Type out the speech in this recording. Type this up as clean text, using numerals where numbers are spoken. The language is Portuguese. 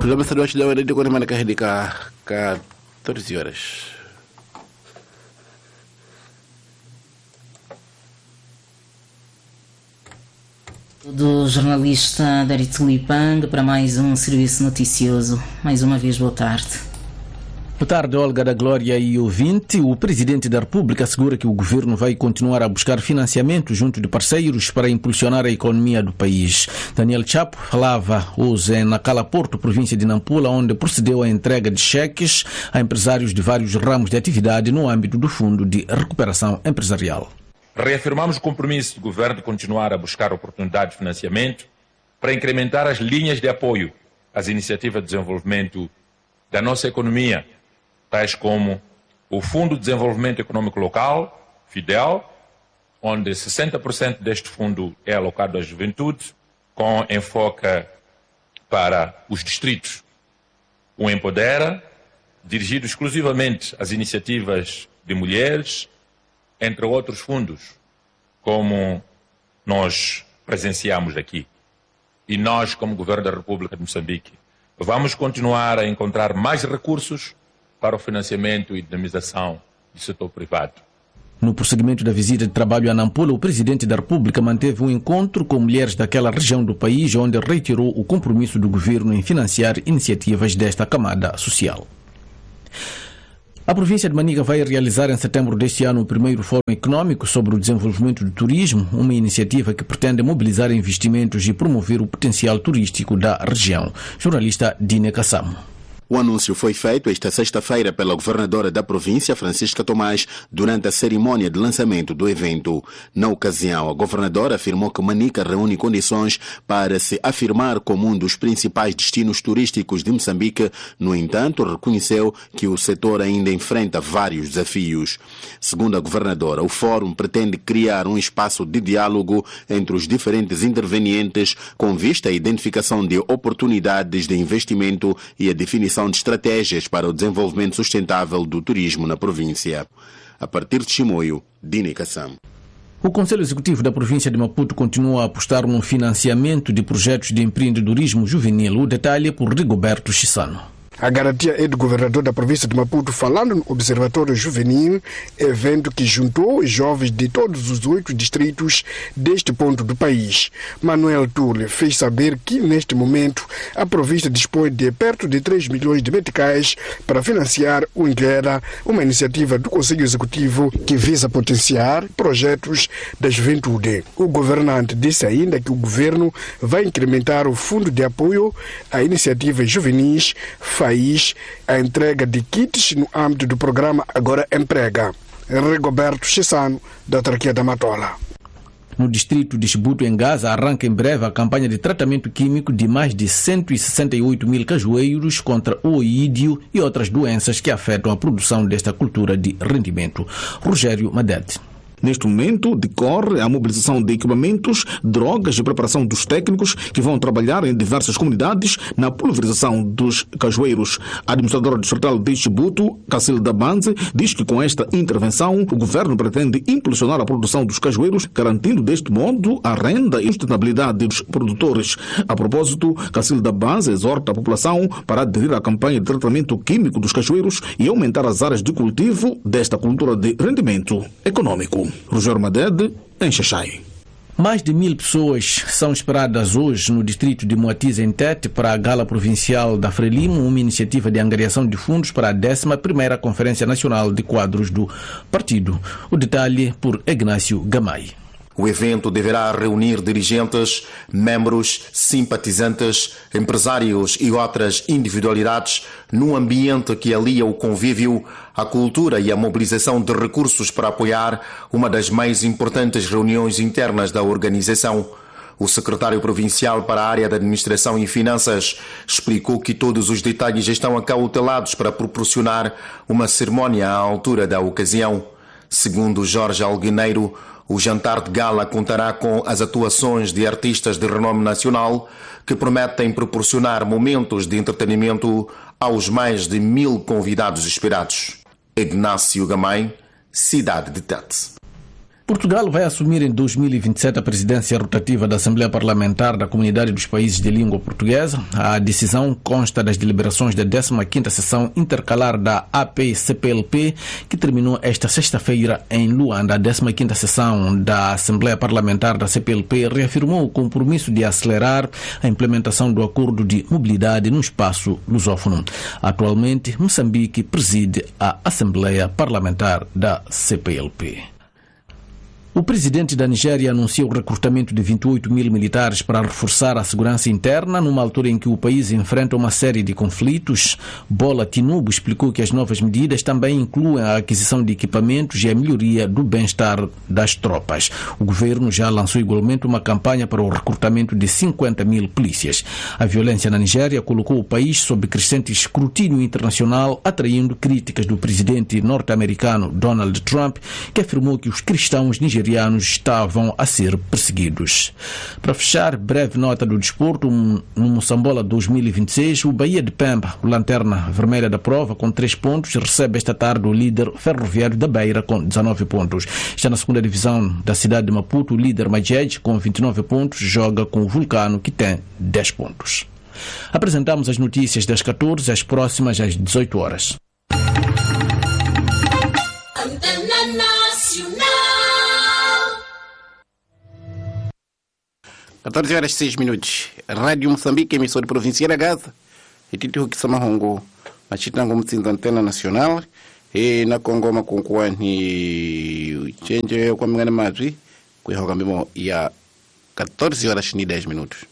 Programa Estadual da Rede Econômica Carreira 14 horas. Do jornalista Darit Lipang para mais um serviço noticioso. Mais uma vez, boa tarde. Boa tarde, Olga da Glória e ouvinte. O Presidente da República assegura que o Governo vai continuar a buscar financiamento junto de parceiros para impulsionar a economia do país. Daniel Chapo falava hoje em Nacala Porto, província de Nampula, onde procedeu à entrega de cheques a empresários de vários ramos de atividade no âmbito do Fundo de Recuperação Empresarial. Reafirmamos o compromisso do Governo de continuar a buscar oportunidades de financiamento para incrementar as linhas de apoio às iniciativas de desenvolvimento da nossa economia, tais como o Fundo de Desenvolvimento Econômico Local, FIDEL, onde 60% deste fundo é alocado à juventude, com enfoque para os distritos. O Empodera, dirigido exclusivamente às iniciativas de mulheres, entre outros fundos, como nós presenciamos aqui. E nós, como Governo da República de Moçambique, vamos continuar a encontrar mais recursos para o financiamento e dinamização do setor privado. No prosseguimento da visita de trabalho a Nampula, o Presidente da República manteve um encontro com mulheres daquela região do país, onde reiterou o compromisso do Governo em financiar iniciativas desta camada social. A província de Manica vai realizar em setembro deste ano o primeiro Fórum Econômico sobre o Desenvolvimento do Turismo, uma iniciativa que pretende mobilizar investimentos e promover o potencial turístico da região. Jornalista Dine Kassamo. O anúncio foi feito esta sexta-feira pela governadora da província, Francisca Tomás, durante a cerimônia de lançamento do evento. Na ocasião, a governadora afirmou que Manica reúne condições para se afirmar como um dos principais destinos turísticos de Moçambique. No entanto, reconheceu que o setor ainda enfrenta vários desafios. Segundo a governadora, o fórum pretende criar um espaço de diálogo entre os diferentes intervenientes com vista à identificação de oportunidades de investimento e a definição de estratégias para o desenvolvimento sustentável do turismo na província. A partir de Chimoio, Dini Kassam. O Conselho Executivo da província de Maputo continua a apostar no financiamento de projetos de empreendedorismo juvenil. O detalhe é por Rigoberto Chissano. A garantia é do governador da província de Maputo, falando no Observatório Juvenil, evento que juntou os jovens de todos os 8 distritos deste ponto do país. Manuel Turle fez saber que, neste momento, a província dispõe de perto de 3 milhões de meticais para financiar o Inglera, uma iniciativa do Conselho Executivo que visa potenciar projetos da juventude. O governante disse ainda que o governo vai incrementar o fundo de apoio a iniciativas juvenis, a entrega de kits no âmbito do programa Agora Emprega. Rigoberto Chissano, da autarquia da Matola. No distrito de Chibuto, em Gaza, arranca em breve a campanha de tratamento químico de mais de 168 mil cajueiros contra o oídio e outras doenças que afetam a produção desta cultura de rendimento. Rogério Madete. Neste momento, decorre a mobilização de equipamentos, drogas e preparação dos técnicos que vão trabalhar em diversas comunidades na pulverização dos cajueiros. A administradora distrital de Chibuto, Cacilda Banze, diz que com esta intervenção o governo pretende impulsionar a produção dos cajueiros, garantindo deste modo a renda e a sustentabilidade dos produtores. A propósito, Cacilda Banze exorta a população para aderir à campanha de tratamento químico dos cajueiros e aumentar as áreas de cultivo desta cultura de rendimento econômico. Rogério Madede, em Xaxai. Mais de 1000 pessoas são esperadas hoje no distrito de Moatize, em Tete, para a Gala Provincial da Frelimo, uma iniciativa de angariação de fundos para a 11ª Conferência Nacional de Quadros do Partido. O detalhe por Ignácio Gamay. O evento deverá reunir dirigentes, membros, simpatizantes, empresários e outras individualidades num ambiente que alia o convívio, a cultura e a mobilização de recursos para apoiar uma das mais importantes reuniões internas da organização. O secretário provincial para a área da Administração e Finanças explicou que todos os detalhes estão acautelados para proporcionar uma cerimónia à altura da ocasião. Segundo Jorge Alguineiro, o jantar de gala contará com as atuações de artistas de renome nacional que prometem proporcionar momentos de entretenimento aos mais de 1000 convidados esperados. Ignácio Gamay, cidade de Tete. Portugal vai assumir em 2027 a presidência rotativa da Assembleia Parlamentar da Comunidade dos Países de Língua Portuguesa. A decisão consta das deliberações da 15ª sessão intercalar da AP-CPLP, que terminou esta sexta-feira em Luanda. A 15ª sessão da Assembleia Parlamentar da CPLP reafirmou o compromisso de acelerar a implementação do Acordo de Mobilidade no espaço lusófono. Atualmente, Moçambique preside a Assembleia Parlamentar da CPLP. O presidente da Nigéria anunciou o recrutamento de 28 mil militares para reforçar a segurança interna numa altura em que o país enfrenta uma série de conflitos. Bola Tinubu explicou que as novas medidas também incluem a aquisição de equipamentos e a melhoria do bem-estar das tropas. O governo já lançou igualmente uma campanha para o recrutamento de 50 mil polícias. A violência na Nigéria colocou o país sob crescente escrutínio internacional, atraindo críticas do presidente norte-americano Donald Trump, que afirmou que os cristãos nigerianos estavam a ser perseguidos. Para fechar, breve nota do desporto. No Moçambola 2026, o Bahia de Pemba, o lanterna vermelha da prova, com 3 pontos, recebe esta tarde o líder Ferroviário da Beira, com 19 pontos. Está na segunda divisão da cidade de Maputo, o líder Majed, com 29 pontos, joga com o Vulcano, que tem 10 pontos. Apresentamos as notícias das 14, as próximas às 18 horas. 14 horas e 6 minutos. Rádio Moçambique, emissora provincial da Gaza. E tito que sama hongo. Machitango mtsinda antena nacional. E na Kongo makunkwani. Change kwa mingane mazwi. Kwa hoga mimo ya 14 horas e 10 minutos.